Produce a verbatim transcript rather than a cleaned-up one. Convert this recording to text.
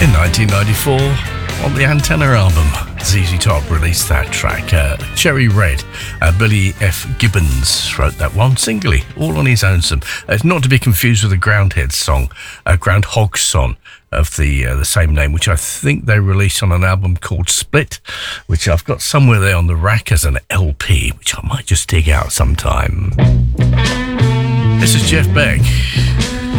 In nineteen ninety-four, on the Antenna album, Z Z Top released that track, uh, Cherry Red. Uh, Billy F. Gibbons wrote that one singly, all on his own. Some, uh, not to be confused with the Groundhead song, uh, Groundhog song of the uh, the same name, which I think they released on an album called Split, which I've got somewhere there on the rack as an L P, which I might just dig out sometime. This is Jeff Beck.